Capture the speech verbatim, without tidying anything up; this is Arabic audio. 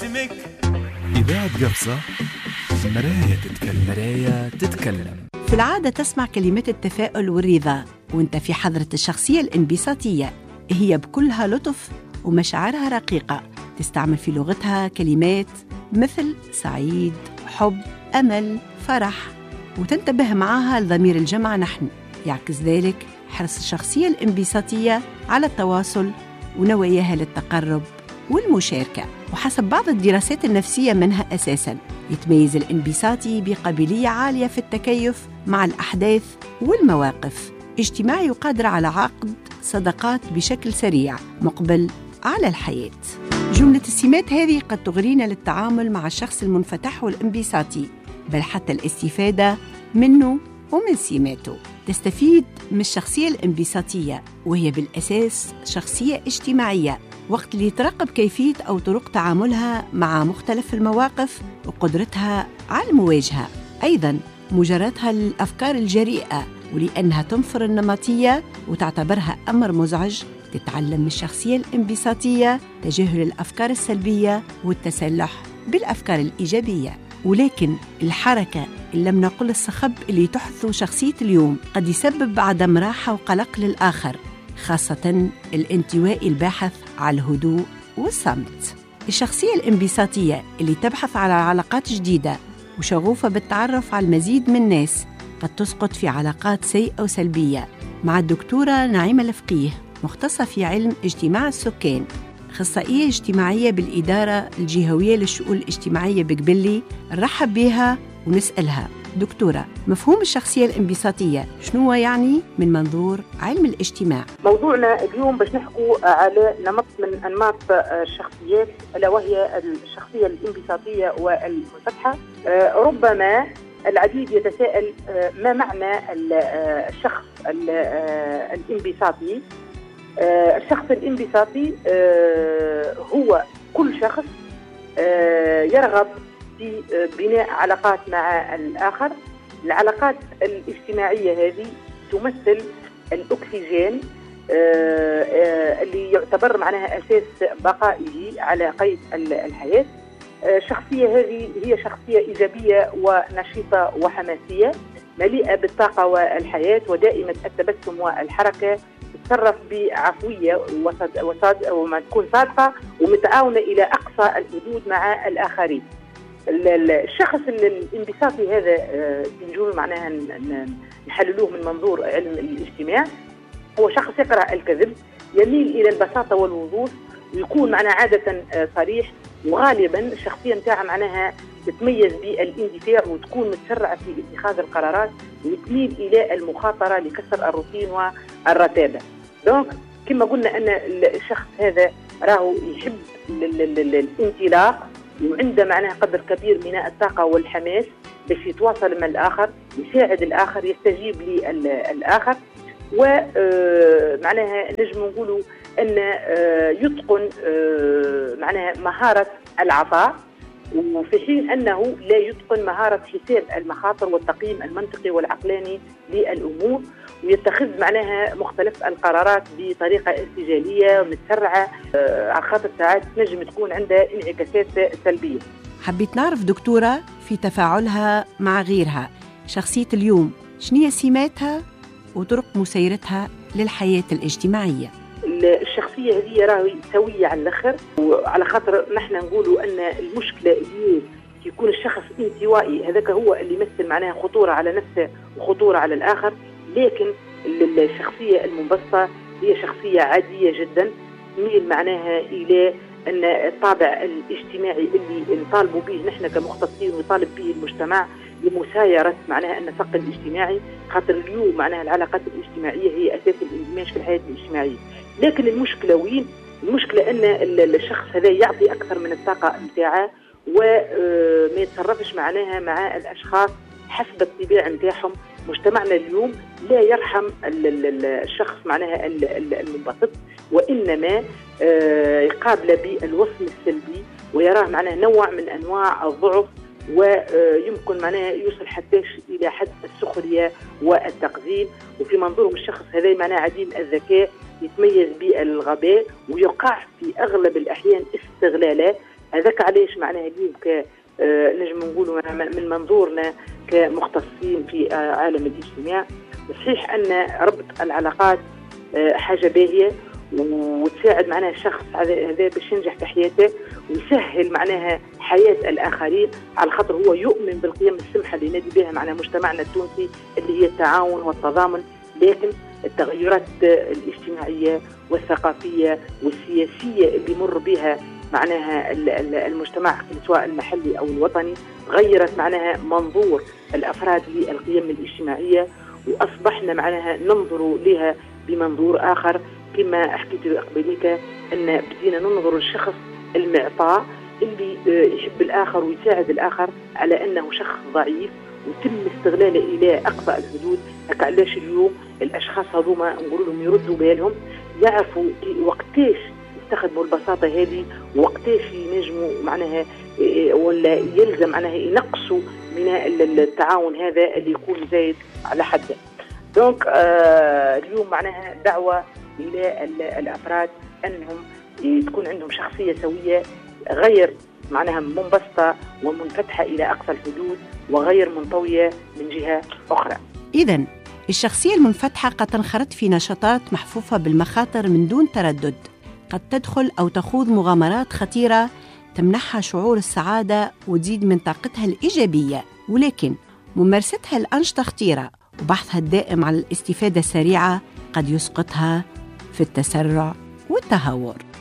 اسمك. إذاعة قفصة، مراية تتكلم. مراية تتكلم. في العادة تسمع كلمات التفاؤل والرضا وانت في حضرة الشخصية الانبساطية، هي بكلها لطف ومشاعرها رقيقة، تستعمل في لغتها كلمات مثل سعيد، حب، أمل، فرح، وتنتبه معها لضمير الجمع نحن. يعكس ذلك حرص الشخصية الانبساطية على التواصل ونواياها للتقرب والمشاركة. وحسب بعض الدراسات النفسية منها أساساً يتميز الانبساطي بقابلية عالية في التكيف مع الأحداث والمواقف، اجتماعي وقادر على عقد صداقات بشكل سريع، مقبل على الحياة. جملة السمات هذه قد تغرينا للتعامل مع الشخص المنفتح والانبساطي، بل حتى الاستفادة منه ومن سماته. تستفيد من الشخصية الانبساطية وهي بالأساس شخصية اجتماعية، وقت اللي تراقب كيفية أو طرق تعاملها مع مختلف المواقف وقدرتها على المواجهة. أيضاً مجراتها للأفكار الجريئة، ولأنها تنفر النمطية وتعتبرها أمر مزعج، تتعلم من الشخصية الانبساطية تجاهل الأفكار السلبية والتسلح بالأفكار الإيجابية. ولكن الحركة إن لم نقل الصخب اللي تحث شخصية اليوم قد يسبب عدم راحة وقلق للآخر، خاصة الانطوائي الباحث على الهدوء والصمت. الشخصية الانبساطية اللي تبحث على علاقات جديدة وشغوفة بالتعرف على المزيد من الناس قد تسقط في علاقات سيئة وسلبية. مع الدكتورة نعيمة الفقيه، مختصة في علم اجتماع السكان، أخصائية اجتماعية بالإدارة الجهوية للشؤون الاجتماعية بقبلي، نرحب بها ونسألها: دكتورة، مفهوم الشخصية الانبساطية شنو يعني من منظور علم الاجتماع؟ موضوعنا اليوم باش نحكوا على نمط من أنماط الشخصيات، ألا وهي الشخصية الانبساطية والمنفتحة. ربما العديد يتساءل ما معنى الشخص الانبساطي. الشخص الانبساطي هو كل شخص يرغب في بناء علاقات مع الآخر. العلاقات الاجتماعية هذه تمثل الأكسجين اللي يعتبر معناها أساس بقائه على قيد الحياة. الشخصية هذه هي شخصية إيجابية ونشيطة وحماسية، مليئة بالطاقة والحياة ودائمة التبسم والحركة، تتصرف بعفوية وصاد وما تكون صادقة ومتعاونة إلى أقصى الحدود مع الآخرين. الشخص الانبساطي هذا نقول معناها نحللوه من منظور علم الاجتماع، هو شخص يكره الكذب، يميل إلى البساطة والوضوح، ويكون معناها عادة صريح، وغالبا الشخصية نتاعها معناها تتميز بالاندفاع وتكون متسرعة في اتخاذ القرارات، وتميل إلى المخاطرة لكسر الروتين والرتابة. دونك كما قلنا أن الشخص هذا راهو يحب الانطلاق، وعنده معناها قدر كبير من الطاقة والحماس باش يتواصل مع الآخر، يساعد الآخر، يستجيب للآخر، ومعناها نجم نقولوا أن يتقن معناها مهارة العطاء، وفي حين أنه لا يتقن مهارة حساب المخاطر والتقييم المنطقي والعقلاني للأمور، ويتخذ معناها مختلف القرارات بطريقة ارتجالية متسرعة، على خاطر ساعات نجم تكون عندها انعكاسات سلبية. حبيت نعرف دكتورة في تفاعلها مع غيرها، شخصية اليوم شنية سماتها وطرق مسيرتها للحياة الاجتماعية؟ الشخصية هذه راهي سوية على الآخر، وعلى خاطر نحن نقولوا أن المشكلة اللي يكون الشخص انطوائي، هذاك هو اللي يمثل معناها خطورة على نفسه وخطورة على الآخر. لكن الشخصية المنبسطة هي شخصية عادية جدا، تميل معناها إلى أن الطابع الاجتماعي اللي نطالبوا به نحن كمختصين ويطالب به المجتمع لمسايرة معناها النسق الاجتماعي، خاطر اليوم معناها العلاقات الاجتماعية هي أساس الاندماج في الحياة الاجتماعية. لكن المشكلة وين؟ المشكلة أن الشخص هذا يعطي أكثر من الطاقة متاعه، وما يتصرفش معناها مع الأشخاص حسب الطبيعة متاعهم. مجتمعنا اليوم لا يرحم الشخص معناها المنبسط، وإنما يقابل بالوصم السلبي ويراه معناها نوع من أنواع الضعف، ويمكن معناها يوصل حتى إلى حد السخرية والتقزيم. وفي منظورهم الشخص هذا معناه عديم الذكاء، يتميز بالغباء، ويقع في أغلب الأحيان استغلالات هذاك علاش معناها اليوم ك نجم نقولوا من منظورنا كمختصين في عالم الاجتماع، صحيح أن ربط العلاقات حاجة باهية وتساعد معناها الشخص هذا باش ينجح في حياته ويسهل معناها حياة الآخرين، على خاطر هو يؤمن بالقيم السمحة اللي نادي بها معناها مجتمعنا التونسي اللي هي التعاون والتضامن. لكن التغيرات الاجتماعية والثقافية والسياسية اللي مر بها معناها المجتمع سواء المحلي أو الوطني غيرت معناها منظور الأفراد للقيم الاجتماعية، وأصبحنا معناها ننظر لها بمنظور آخر. كما حكيت قبليك أن بدينا ننظر للشخص المعطاء اللي يحب الآخر ويساعد الآخر على أنه شخص ضعيف وتم استغلاله إلى أقصى الحدود. علاش اليوم الأشخاص هذوما نقول لهم يردوا بالهم، يعرفوا وقتاش يستخدموا البساطة هذه وقتاش ينجموا معناها ولا يلزم معناها ينقصوا من التعاون هذا اللي يكون زايد على حده. دونك آه اليوم معناها دعوة إلى الأفراد أنهم تكون عندهم شخصية سوية غير معناها منبسطة ومنفتحة إلى أقصى الحدود وغير منطوية من جهة أخرى. إذن الشخصية المنفتحة قد تنخرط في نشاطات محفوفة بالمخاطر من دون تردد، قد تدخل أو تخوض مغامرات خطيرة تمنحها شعور السعادة وتزيد من طاقتها الإيجابية، ولكن ممارستها الأنشطة خطيرة وبحثها الدائم على الاستفادة السريعة قد يسقطها في التسرع والتهور.